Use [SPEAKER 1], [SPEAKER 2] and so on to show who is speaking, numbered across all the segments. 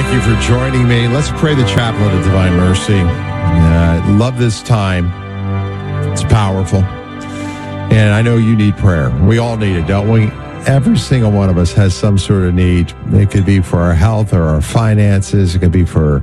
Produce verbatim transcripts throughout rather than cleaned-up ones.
[SPEAKER 1] Thank you for joining me. Let's pray the Chaplet of Divine Mercy. Uh, I love this time. It's powerful. And I know you need prayer. We all need it, don't we? Every single one of us has some sort of need. It could be for our health or our finances. It could be for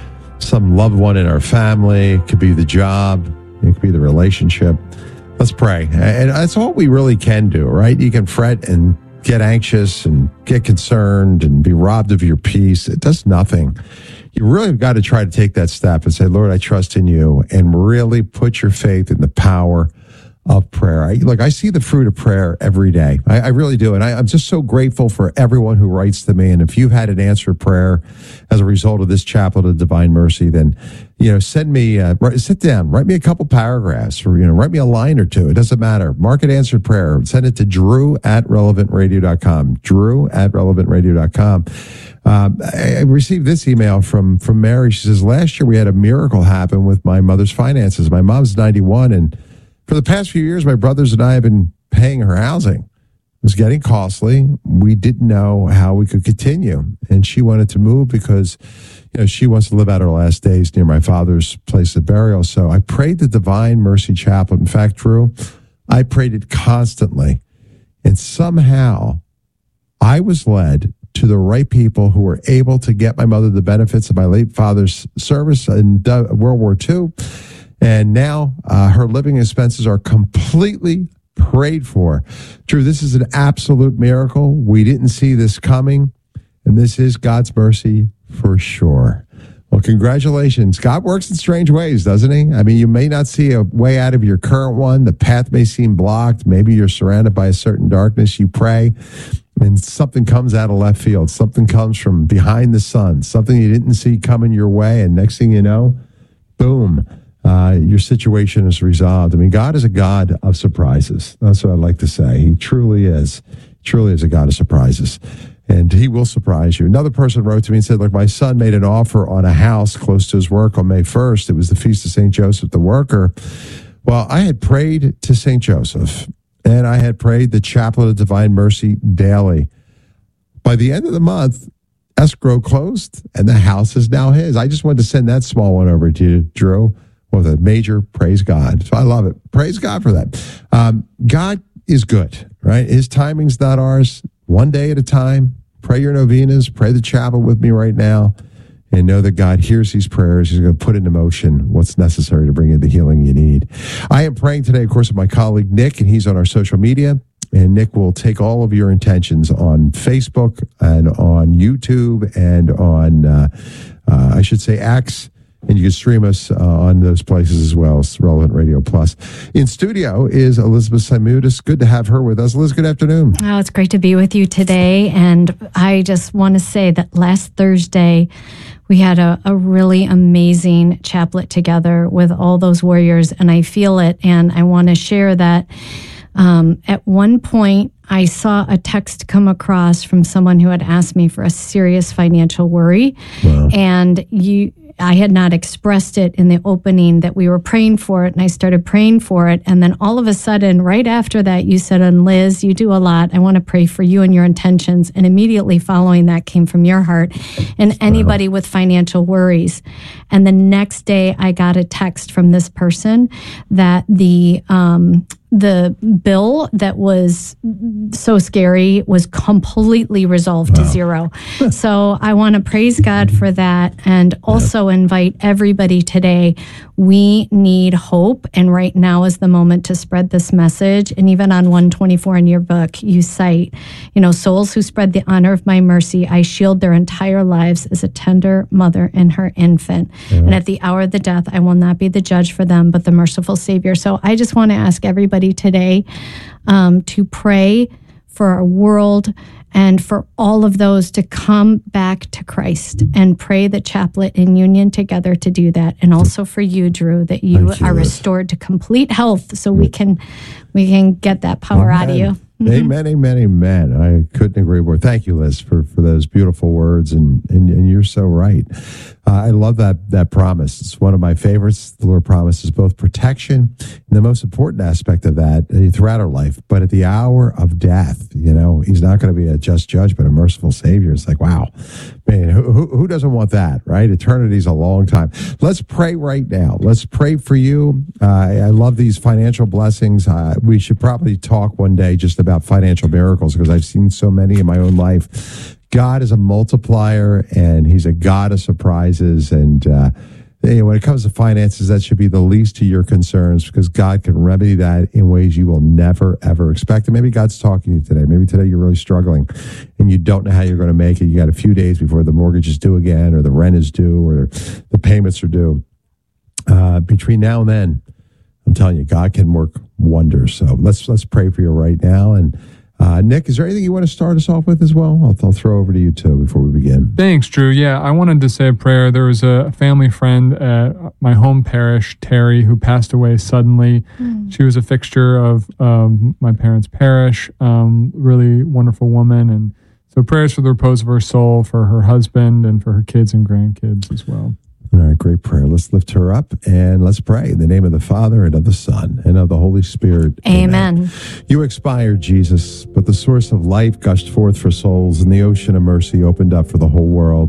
[SPEAKER 1] some loved one in our family. It could be the job. It could be the relationship. Let's pray. And that's all we really can do, right? You can fret and get anxious and get concerned and be robbed of your peace. It does nothing. You really got to try to take that step and say, Lord, I trust in you, and really put your faith in the power of prayer. I, look, I see the fruit of prayer every day. I, I really do. And I, I'm just so grateful for everyone who writes to me. And if you've had an answered prayer as a result of this Chaplet of Divine Mercy, then, you know, send me, uh, sit down, write me a couple paragraphs, or, you know, write me a line or two. It doesn't matter. Mark it answered prayer. Send it to drew at relevant radio dot com. Drew at relevant radio dot com. Um, I received this email from, from Mary. She says, last year we had a miracle happen with my mother's finances. My mom's ninety-one, and for the past few years, my brothers and I have been paying her housing. It was getting costly. We didn't know how we could continue. And she wanted to move because, you know, she wants to live out her last days near my father's place of burial. So I prayed the Divine Mercy Chaplet. In fact, Drew, I prayed it constantly. And somehow I was led to the right people who were able to get my mother the benefits of my late father's service in World War Two. And now uh, her living expenses are completely prayed for. Drew, this is an absolute miracle. We didn't see this coming, and this is God's mercy for sure. Well, congratulations. God works in strange ways, doesn't he? I mean, you may not see a way out of your current one. The path may seem blocked. Maybe you're surrounded by a certain darkness. You pray, and something comes out of left field. Something comes from behind the sun. Something you didn't see coming your way, and next thing you know, boom. Uh, your situation is resolved. I mean, God is a God of surprises. That's what I'd like to say. He truly is. Truly is a God of surprises. And he will surprise you. Another person wrote to me and said, look, my son made an offer on a house close to his work on May first. It was the Feast of Saint Joseph the Worker. Well, I had prayed to Saint Joseph, and I had prayed the Chaplet of Divine Mercy daily. By the end of the month, escrow closed, and the house is now his. I just wanted to send that small one over to you, Drew. With a major praise God. So I love it. Praise God for that. Um, God is good, right? His timing's not ours. One day at a time. Pray your novenas. Pray the chapel with me right now. And know that God hears these prayers. He's going to put into motion what's necessary to bring you the healing you need. I am praying today, of course, with my colleague Nick, and he's on our social media. And Nick will take all of your intentions on Facebook and on YouTube and on, uh, uh, I should say, X. And you can stream us uh, on those places as well. It's Relevant Radio Plus. In studio is Elizabeth Simoudis. Good to have her with us. Liz, good afternoon.
[SPEAKER 2] Oh, it's great to be with you today. And I just want to say that last Thursday, we had a, a really amazing chaplet together with all those warriors, and I feel it. And I want to share that um, at one point, I saw a text come across from someone who had asked me for a serious financial worry. Wow. And you... I had not expressed it in the opening that we were praying for it, and I started praying for it. And then all of a sudden, right after that, you said, and Liz, you do a lot. I want to pray for you and your intentions. And immediately following that came from your heart and anybody with financial worries. And the next day, I got a text from this person that the um, the bill that was so scary was completely resolved wow. to zero. So I want to praise God for that, and also invite everybody today. We need hope, and right now is the moment to spread this message. And even on one twenty-four in your book, you cite, you know, souls who spread the honor of my mercy, I shield their entire lives as a tender mother and her infant. Yeah. And at the hour of the death, I will not be the judge for them, but the merciful Savior. So I just want to ask everybody today um, to pray for our world and for all of those to come back to Christ, and pray the chaplet in union together to do that. And also for you, Drew, that you, you are restored to complete health, so we can we can get that power
[SPEAKER 1] Amen.
[SPEAKER 2] out of you. Mm-hmm.
[SPEAKER 1] Amen, amen, amen. I couldn't agree more. Thank you, Liz, for, for those beautiful words, and, and, and you're so right. Uh, I love that that promise. It's one of my favorites. The Lord promises both protection and the most important aspect of that uh, throughout our life. But at the hour of death, you know, he's not going to be a just judge, but a merciful Savior. It's like, wow, man, who, who, who doesn't want that, right? Eternity's a long time. Let's pray right now. Let's pray for you. Uh, I, I love these financial blessings. Uh, we should probably talk one day just about financial miracles because I've seen so many in my own life. God is a multiplier, and he's a God of surprises. And uh, you know, when it comes to finances, that should be the least of your concerns because God can remedy that in ways you will never, ever expect. And maybe God's talking to you today. Maybe today you're really struggling and you don't know how you're going to make it. You got a few days before the mortgage is due again, or the rent is due, or the payments are due. Uh, between now and then, I'm telling you, God can work wonders. So let's let's pray for you right now. And Uh, Nick, is there anything you want to start us off with as well? I'll, I'll throw over to you, too, before we begin.
[SPEAKER 3] Thanks, Drew. Yeah, I wanted to say a prayer. There was a family friend at my home parish, Terry, who passed away suddenly. Mm. She was a fixture of um, my parents' parish, um, really wonderful woman. And so prayers for the repose of her soul, for her husband, and for her kids and grandkids as well.
[SPEAKER 1] All right, great prayer. Let's lift her up and let's pray in the name of the Father and of the Son and of the Holy Spirit.
[SPEAKER 2] Amen. Amen.
[SPEAKER 1] You expired, Jesus, but the source of life gushed forth for souls, and the ocean of mercy opened up for the whole world.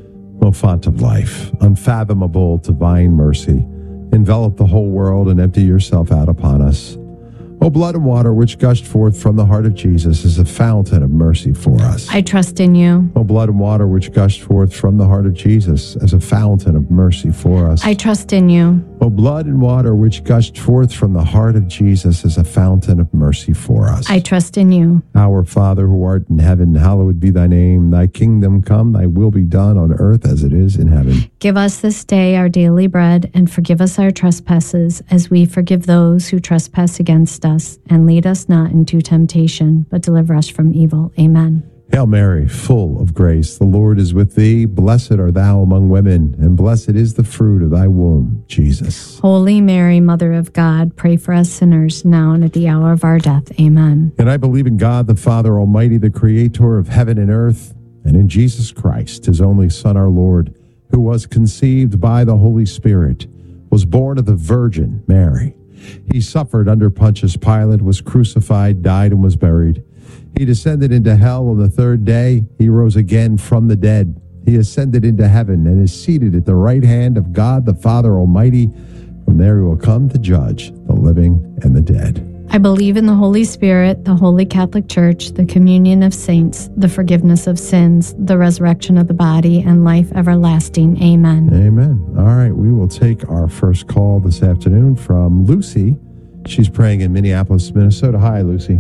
[SPEAKER 1] O font of life, unfathomable divine mercy, envelop the whole world and empty yourself out upon us. O blood and water which gushed forth from the heart of Jesus is a fountain of mercy for us.
[SPEAKER 2] I trust in you.
[SPEAKER 1] O blood and water which gushed forth from the heart of Jesus as a fountain of mercy for us.
[SPEAKER 2] I trust in you.
[SPEAKER 1] O blood and water which gushed forth from the heart of Jesus as a fountain of mercy for us.
[SPEAKER 2] I trust in you.
[SPEAKER 1] Our Father who art in heaven, hallowed be thy name. Thy kingdom come, thy will be done on earth as it is in heaven.
[SPEAKER 2] Give us this day our daily bread, and forgive us our trespasses as we forgive those who trespass against us. us, and lead us not into temptation, but deliver us from evil. Amen.
[SPEAKER 1] Hail Mary, full of grace, the Lord is with thee. Blessed art thou among women, and blessed is the fruit of thy womb, Jesus.
[SPEAKER 2] Holy Mary, Mother of God, pray for us sinners, now and at the hour of our death. Amen.
[SPEAKER 1] And I believe in God, the Father Almighty, the creator of heaven and earth, and in Jesus Christ, his only Son, our Lord, who was conceived by the Holy Spirit, was born of the Virgin Mary. He suffered under Pontius Pilate, was crucified, died, and was buried. He descended into hell on the third day. He rose again from the dead. He ascended into heaven and is seated at the right hand of God, the Father Almighty. From there he will come to judge the living and the dead.
[SPEAKER 2] I believe in the Holy Spirit, the Holy Catholic Church, the communion of saints, the forgiveness of sins, the resurrection of the body, and life everlasting. Amen.
[SPEAKER 1] Amen. All right, we will take our first call this afternoon from Lucy. She's praying in Minneapolis, Minnesota. Hi, Lucy.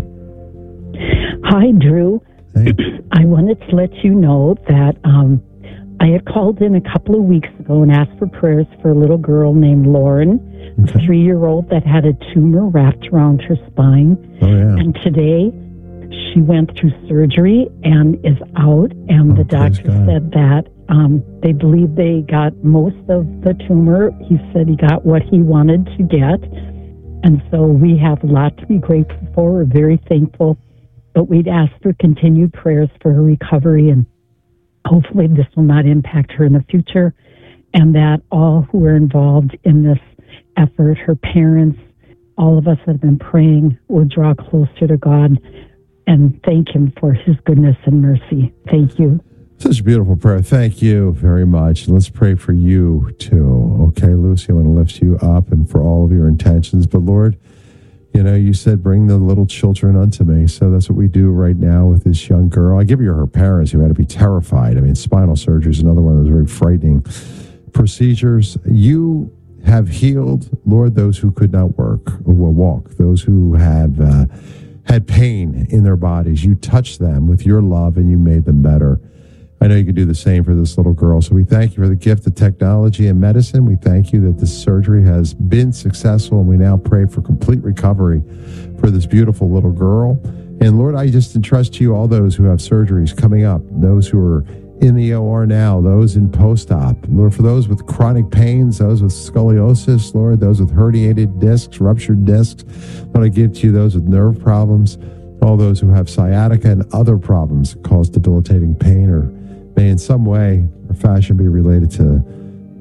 [SPEAKER 4] Hi, Drew.
[SPEAKER 1] Hey.
[SPEAKER 4] I wanted to let you know that um, I had called in a couple of weeks ago and asked for prayers for a little girl named Lauren,
[SPEAKER 1] Okay.
[SPEAKER 4] a three-year-old that had a tumor wrapped around her spine.
[SPEAKER 1] Oh, yeah.
[SPEAKER 4] And today she went through surgery and is out, and
[SPEAKER 1] Oh,
[SPEAKER 4] the
[SPEAKER 1] praise
[SPEAKER 4] doctor
[SPEAKER 1] God.
[SPEAKER 4] said that um, they believe they got most of the tumor. He said he got what he wanted to get. And so we have a lot to be grateful for. We're very thankful. But we'd ask for continued prayers for her recovery, and hopefully this will not impact her in the future, and that all who are involved in this effort, her parents, all of us that have been praying, will draw closer to God and thank him for his goodness and mercy. Thank you.
[SPEAKER 1] Such a beautiful prayer. Thank you very much. Let's pray for you too. Okay, Lucy, I want to lift you up and for all of your intentions. But Lord, you know, you said, bring the little children unto me. So that's what we do right now with this young girl. I give you her parents who had to be terrified. I mean, spinal surgery is another one of those very frightening procedures. You have healed, Lord, those who could not work or will walk, those who have uh, had pain in their bodies. You touched them with your love and you made them better. I know you could do the same for this little girl. So we thank you for the gift of technology and medicine. We thank you that this surgery has been successful, and we now pray for complete recovery for this beautiful little girl. And Lord, I just entrust to you all those who have surgeries coming up, those who are in the O R now, those in post-op. Lord, for those with chronic pains, those with scoliosis, Lord, those with herniated discs, ruptured discs, Lord, I give to you those with nerve problems, all those who have sciatica and other problems that cause debilitating pain or may in some way or fashion be related to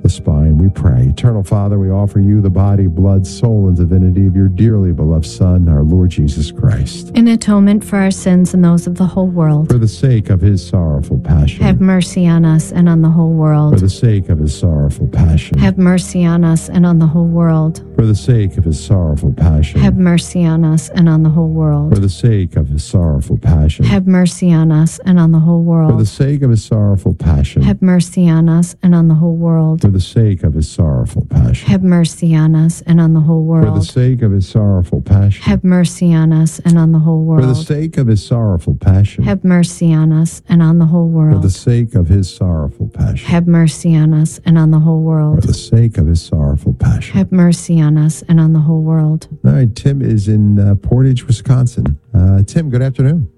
[SPEAKER 1] the spine. We pray. Eternal Father, we offer you the body, blood, soul, and divinity of your dearly beloved Son, our Lord Jesus Christ.
[SPEAKER 2] In atonement for our sins and those of the whole world.
[SPEAKER 1] For the sake of his sorrowful passion.
[SPEAKER 2] Have mercy on us and on the whole world.
[SPEAKER 1] For the sake of his sorrowful passion.
[SPEAKER 2] Have mercy on us and on the whole world.
[SPEAKER 1] For the sake of his sorrowful passion.
[SPEAKER 2] Have mercy on us and on the whole world.
[SPEAKER 1] For the sake of his sorrowful passion.
[SPEAKER 2] Have mercy on us and on the whole world.
[SPEAKER 1] For the sake of his sorrowful passion.
[SPEAKER 2] Have mercy on us and on the whole world.
[SPEAKER 1] For the sake of his sorrowful passion.
[SPEAKER 2] Have mercy on us and on the whole world.
[SPEAKER 1] For the sake of his sorrowful passion.
[SPEAKER 2] Have mercy on us and on the whole world.
[SPEAKER 1] For the sake of his sorrowful passion.
[SPEAKER 2] Have mercy on us and on the whole world.
[SPEAKER 1] For the sake of his sorrowful passion.
[SPEAKER 2] Have mercy on us and on the whole world.
[SPEAKER 1] For the sake of his sorrowful passion.
[SPEAKER 2] Have mercy on us and on the whole world.
[SPEAKER 1] All right, Tim is in uh, Portage, Wisconsin. Uh, Tim, good afternoon.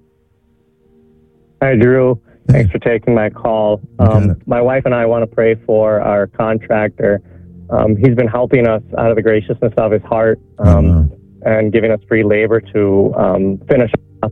[SPEAKER 5] Hi, Drew. Thanks for taking my call. Um, my wife and I want to pray for our contractor. Um, he's been helping us out of the graciousness of his heart um, uh-huh. and giving us free labor to um, finish up.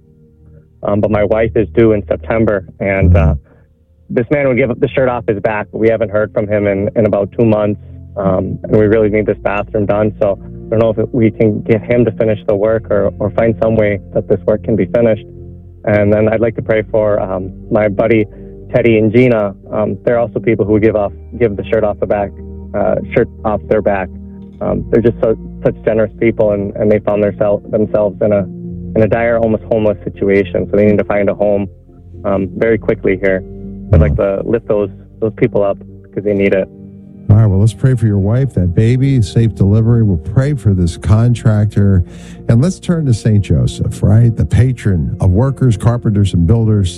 [SPEAKER 5] Um, but my wife is due in September, and uh, this man would give the shirt off his back, but we haven't heard from him in, in about two months, um, and we really need this bathroom done. So I don't know if we can get him to finish the work or, or find some way that this work can be finished. And then I'd like to pray for um, my buddy Teddy and Gina. Um, they're also people who give off give the shirt off the back, uh, shirt off their back. Um, they're just so, such generous people, and, and they found their self, themselves in a in a dire, almost homeless situation. So they need to find a home um, very quickly here. I'd like to lift those those people up because they need it.
[SPEAKER 1] All right, well, let's pray for your wife, that baby, safe delivery. We'll pray for this contractor. And let's turn to Saint Joseph, right? The patron of workers, carpenters, and builders.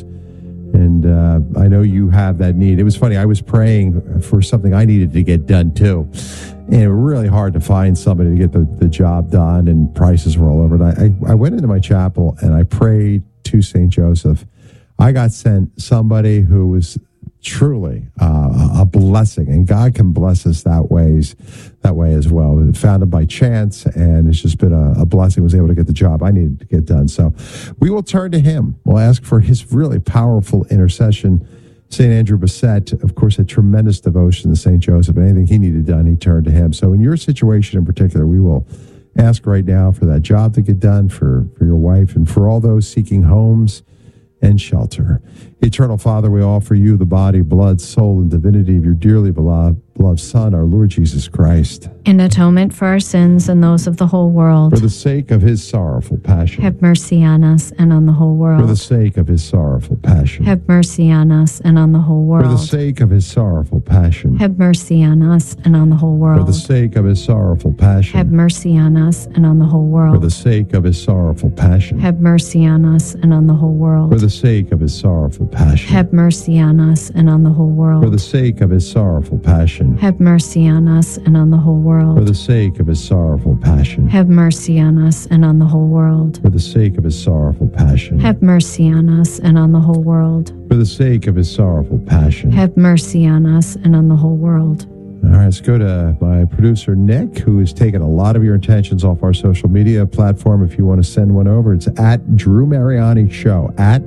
[SPEAKER 1] And uh, I know you have that need. It was funny, I was praying for something I needed to get done, too. And it was really hard to find somebody to get the, the job done, and prices were all over. And I, I, I went into my chapel, and I prayed to Saint Joseph. I got sent somebody who was truly uh, a blessing, and God can bless us that ways, that way as well. Found him by chance, and it's just been a, a blessing. Was able to get the job I needed to get done. So we will turn to him. We'll ask for his really powerful intercession. Saint Andrew Bassett, of course, had tremendous devotion to Saint Joseph, and anything he needed done, he turned to him. So in your situation in particular, we will ask right now for that job to get done for, for your wife and for all those seeking homes and shelter. Eternal Father, we offer you the body, blood, soul, and divinity of your dearly beloved, beloved Son, our Lord Jesus Christ.
[SPEAKER 2] In atonement for our sins and those of the whole world.
[SPEAKER 1] For the sake of his sorrowful passion.
[SPEAKER 2] Have mercy on us and on the whole world.
[SPEAKER 1] For the sake of his sorrowful passion.
[SPEAKER 2] Have mercy on us and on the whole world.
[SPEAKER 1] For the sake of his sorrowful passion.
[SPEAKER 2] Have mercy on us and on the whole world.
[SPEAKER 1] For the sake of his sorrowful passion.
[SPEAKER 2] Have mercy on us and on the whole world.
[SPEAKER 1] For the sake of his sorrowful passion.
[SPEAKER 2] Have mercy on us and on the whole world.
[SPEAKER 1] For the sake of his sorrowful passion.
[SPEAKER 2] Have mercy on us and on the whole world.
[SPEAKER 1] For the sake of his sorrowful passion.
[SPEAKER 2] Have mercy on us and on the whole world.
[SPEAKER 1] For the sake of his sorrowful passion.
[SPEAKER 2] Have mercy on us and on the whole world.
[SPEAKER 1] For the sake of his sorrowful passion.
[SPEAKER 2] Have mercy on us and on the whole world.
[SPEAKER 1] For the sake of his sorrowful passion.
[SPEAKER 2] Have mercy on us and on the whole world.
[SPEAKER 1] All right, let's go to my producer, Nick, who has taken a lot of your intentions off our social media platform. If you want to send one over, it's at Drew Mariani Show, at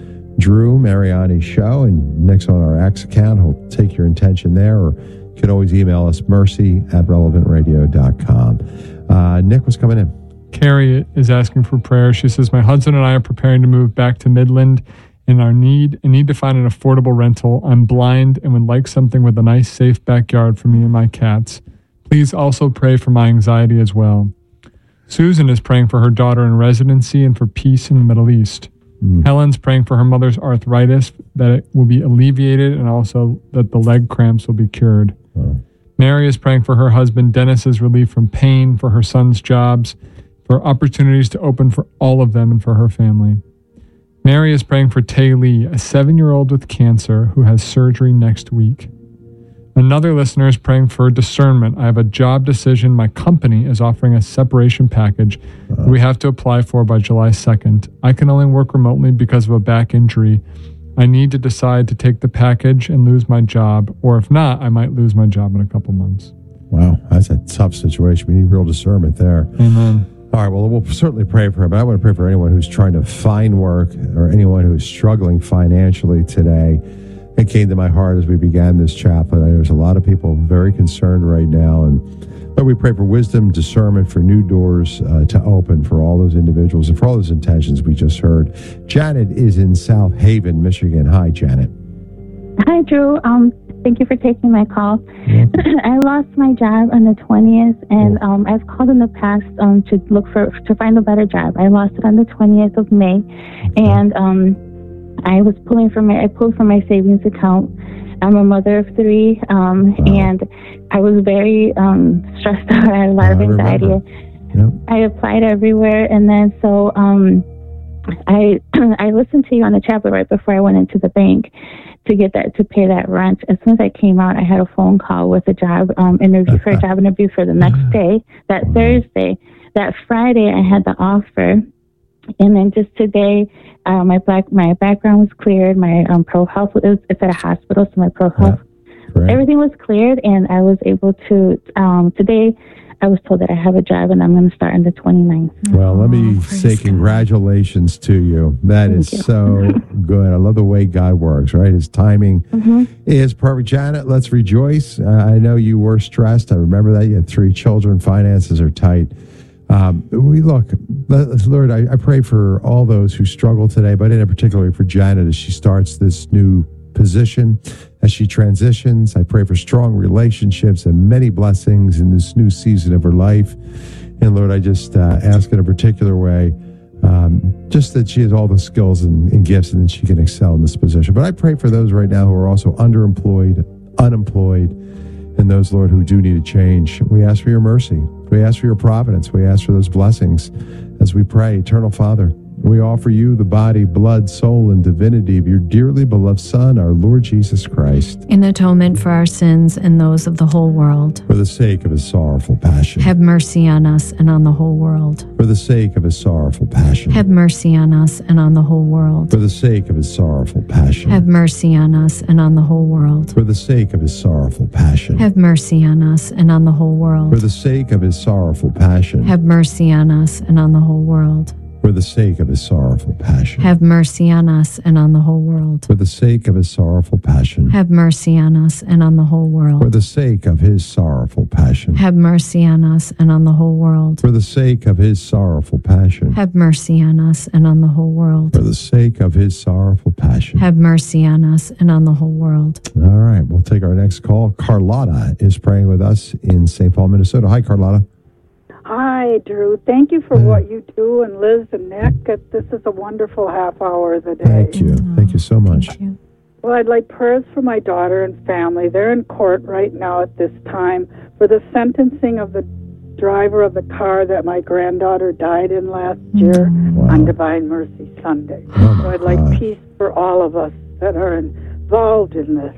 [SPEAKER 1] Drew Mariani Show, and Nick's on our X account. He'll take your intention there, or you can always email us, mercy at relevant radio dot com. Uh, Nick, what's coming in?
[SPEAKER 3] Carrie is asking for prayer. She says, my husband and I are preparing to move back to Midland and our need and need to find an affordable rental. I'm blind and would like something with a nice, safe backyard for me and my cats. Please also pray for my anxiety as well. Susan is praying for her daughter in residency and for peace in the Middle East. Mm. Helen's praying for her mother's arthritis, that it will be alleviated, and also that the leg cramps will be cured. Oh. Mary is praying for her husband Dennis's relief from pain, for her son's jobs, for opportunities to open for all of them and for her family. Mary is praying for Tay Lee, a seven-year-old with cancer who has surgery next week. Another listener is praying for discernment. I have a job decision. My company is offering a separation package uh-huh. we have to apply for by July second. I can only work remotely because of a back injury. I need to decide to take the package and lose my job, or if not, I might lose my job in a couple months.
[SPEAKER 1] Wow, that's a tough situation. We need real discernment there.
[SPEAKER 3] Amen. All
[SPEAKER 1] right, well, we'll certainly pray for him, but I want to pray for anyone who's trying to find work or anyone who's struggling financially today. it came to my heart as we began this chaplet. I know there's a lot of people very concerned right now, and Lord, we pray for wisdom, discernment, for new doors uh, to open for all those individuals and for all those intentions we just heard. Janet is in South Haven, Michigan. Hi, Janet.
[SPEAKER 6] Hi, Drew. Um, thank you for taking my call. Yeah. I lost my job on the twentieth, and oh. um, I've called in the past um, to look for to find a better job. I lost it on the twentieth of May, okay. and um, I was pulling from my I pulled from my savings account. I'm a mother of three, um, wow. and I was very um, stressed out. I had a lot uh, of anxiety. I, yep. I applied everywhere, and then so um, I I listened to you on the chaplet right before I went into the bank to get that to pay that rent. As soon as I came out, I had a phone call with a job um, interview for a job interview for the next day. That Thursday, that Friday, I had the offer. And then just today, uh, my black my background was cleared. My um, pro health was it's at a hospital, so my pro health yeah, everything was cleared, and I was able to um, today. I was told that I have a job, and I'm going to start on the twenty-ninth.
[SPEAKER 1] Well, let me oh, say congratulations God. to you. That Thank is you. so good. I love the way God works. Right, His timing mm-hmm. is perfect. Janet, let's rejoice. Uh, I know you were stressed. I remember that you had three children. Finances are tight. Um, we look, Lord, I, I pray for all those who struggle today, but in particular for Janet as she starts this new position, as she transitions. I pray for strong relationships and many blessings in this new season of her life. And Lord, I just uh, ask in a particular way, um, just that she has all the skills and, and gifts and that she can excel in this position. But I pray for those right now who are also underemployed, unemployed, and those, Lord, who do need a change. We ask for your mercy. We ask for your providence. We ask for those blessings as we pray. Eternal Father, we offer you the body, blood, soul, and divinity of your dearly beloved Son, our Lord Jesus Christ,
[SPEAKER 2] in atonement for our sins and those of the whole world.
[SPEAKER 1] For the sake of his sorrowful passion.
[SPEAKER 2] Have mercy on us and on the whole world.
[SPEAKER 1] For the sake of his sorrowful passion.
[SPEAKER 2] Have mercy on us and on the whole world.
[SPEAKER 1] For the sake of his sorrowful passion.
[SPEAKER 2] Have mercy on us and on the whole world.
[SPEAKER 1] For the sake of his sorrowful passion.
[SPEAKER 2] Have mercy on us and on the whole world.
[SPEAKER 1] For the sake of his sorrowful passion.
[SPEAKER 2] Have mercy on us and on the whole world.
[SPEAKER 1] For the sake of his sorrowful passion.
[SPEAKER 2] Have mercy on us and on the whole world.
[SPEAKER 1] For the sake of his sorrowful passion.
[SPEAKER 2] Have mercy on us and on the whole world.
[SPEAKER 1] For the sake of his sorrowful passion.
[SPEAKER 2] Have mercy on us and on the whole world.
[SPEAKER 1] For the sake of his sorrowful passion.
[SPEAKER 2] Have mercy on us and on the whole world.
[SPEAKER 1] For the sake of his sorrowful passion.
[SPEAKER 2] Have mercy on us and on the whole world.
[SPEAKER 1] All right, we'll take our next call. Carlotta is praying with us in Saint Paul, Minnesota. Hi, Carlotta.
[SPEAKER 7] Hi, Drew. Thank you for what you do, and Liz and Nick. This is a wonderful half hour of the day.
[SPEAKER 1] Thank you. Thank you so much.
[SPEAKER 2] Thank you.
[SPEAKER 7] Well, I'd like prayers for my daughter and family. They're in court right now at this time for the sentencing of the driver of the car that my granddaughter died in last year wow. on Divine Mercy Sunday.
[SPEAKER 1] Oh
[SPEAKER 7] so I'd like
[SPEAKER 1] God.
[SPEAKER 7] peace for all of us that are involved in this.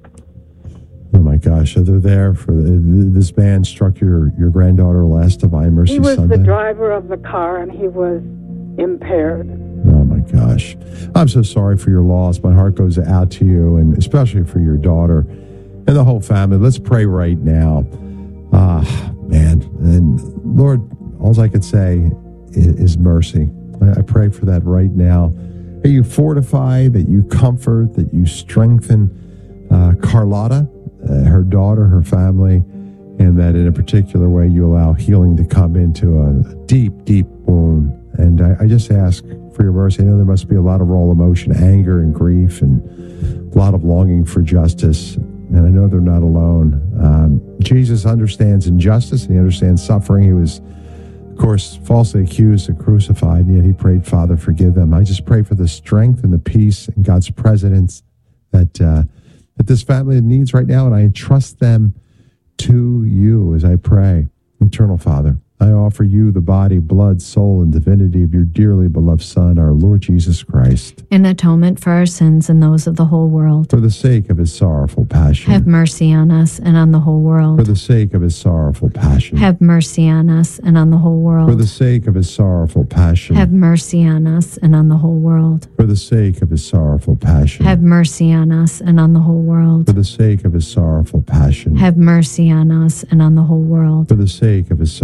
[SPEAKER 1] Oh my gosh! So they're there for the, this man struck your, your granddaughter last Divine Mercy Sunday.
[SPEAKER 7] He was
[SPEAKER 1] Sunday?
[SPEAKER 7] the driver of the car, and he was impaired.
[SPEAKER 1] Oh my gosh! I'm so sorry for your loss. My heart goes out to you, and especially for your daughter and the whole family. Let's pray right now. Ah, man, and Lord, all I could say is, is mercy. I, I pray for that right now. That you fortify, that you comfort, that you strengthen uh, Carlotta. Uh, her daughter, her family, and that in a particular way you allow healing to come into a deep, deep wound. And I, I just ask for your mercy. I know there must be a lot of raw emotion, anger and grief, and a lot of longing for justice. And I know they're not alone. Um, Jesus understands injustice, and he understands suffering. He was, of course, falsely accused and crucified, and yet he prayed, Father, forgive them. I just pray for the strength and the peace and God's presence that uh, that this family needs right now, and I entrust them to you as I pray. Eternal Father, I offer you the body, blood, soul, and divinity of your dearly beloved Son, our Lord Jesus Christ,
[SPEAKER 2] in atonement for our sins and those of the whole world.
[SPEAKER 1] For the sake of his sorrowful passion.
[SPEAKER 2] Have mercy on us and on the whole world.
[SPEAKER 1] For the sake of his sorrowful passion.
[SPEAKER 2] Have mercy on us and on the whole world.
[SPEAKER 1] For the sake of his sorrowful passion.
[SPEAKER 2] Have mercy on us and on the whole world.
[SPEAKER 1] For the sake of his sorrowful passion.
[SPEAKER 2] Have mercy on us and on the whole world.
[SPEAKER 1] For the sake of his sorrowful passion.
[SPEAKER 2] Have mercy on us and on the whole world.
[SPEAKER 1] For the sake of his sorrowful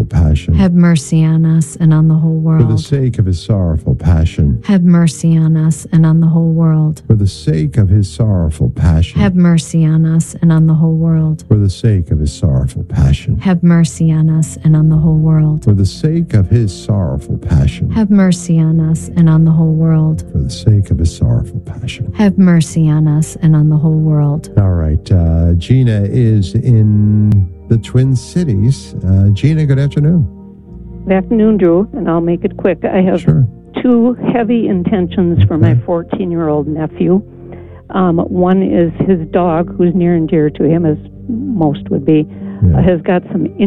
[SPEAKER 1] passion.
[SPEAKER 2] Have mercy on us and on the whole
[SPEAKER 1] For the
[SPEAKER 2] world.
[SPEAKER 1] sake of his sorrowful passion.
[SPEAKER 2] Have mercy on us and on the whole world.
[SPEAKER 1] For the sake of his sorrowful passion.
[SPEAKER 2] Have mercy on us and on the whole world.
[SPEAKER 1] For the sake of his sorrowful passion.
[SPEAKER 2] Have mercy on us and on the whole world.
[SPEAKER 1] For the sake of his sorrowful passion.
[SPEAKER 2] Have mercy on us and on the whole world.
[SPEAKER 1] For the sake of his sorrowful passion.
[SPEAKER 2] Have mercy on us and on the whole world.
[SPEAKER 1] All right. Uh, Gina is in the Twin Cities. Uh, Gina, good afternoon.
[SPEAKER 8] Good afternoon, Drew, and I'll make it quick. I have
[SPEAKER 1] Sure.
[SPEAKER 8] two heavy intentions for my fourteen-year-old nephew. Um, one is his dog, who's near and dear to him, as most would be,
[SPEAKER 1] Yeah.
[SPEAKER 8] uh, has got some